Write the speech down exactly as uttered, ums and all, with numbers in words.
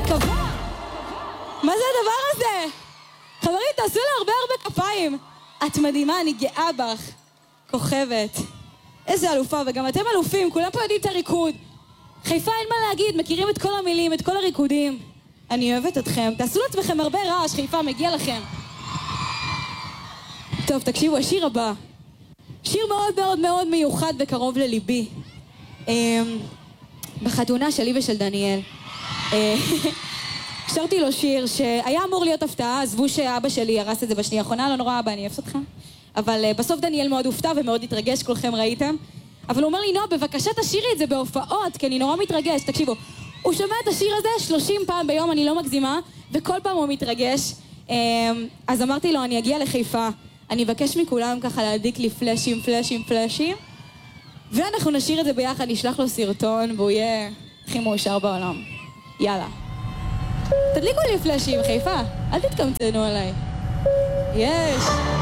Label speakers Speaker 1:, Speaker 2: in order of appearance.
Speaker 1: כפיים. מה זה הדבר הזה? חברים, תעשו לה הרבה הרבה כפיים. את מדהימה, אני גאה בך. כוכבת. איזה אלופה, וגם אתם אלופים, כולם פה יודעים את הריקוד. חיפה אין מה להגיד, מכירים את כל המילים, את כל הריקודים. אני אוהבת אתכם. תעשו לעצמכם הרבה רעש, חיפה, מגיע לכם. טוב, תקשיבו, השיר הבא. שיר מאוד מאוד מאוד מיוחד וקרוב לליבי. בחתונה שלי ושל דניאל. שרתי לו שיר שהיה אמור להיות הפתעה, עזבו שאבא שלי הרס את זה בשנייה האחרונה, לא נורא אבא, אני אוהבת אותך. אבל בסוף דניאל מאוד הופתע ומאוד התרגש, כולכם ראיתם. אבל הוא אומר לי, נועה, בבקשה תשירי את זה בהופעות, כי אני נורא מתרגש. תקשיבו, הוא שומע את השיר הזה שלושים פעם ביום, אני לא מגזימה, וכל פעם הוא מתרגש. אז אמרתי לו, אני אגיע לחיפה, אני אבקש מכולם ככה להדליק לי פלאשים, פלאשים, פלאשים, ואנחנו נשיר את זה ביחד, נשלח לו סרטון, והוא יהיה הכי מאושר בעולם. יאללה. תדליקו לי פלאשים, חיפה, אל תתקמצנו עליי. יש.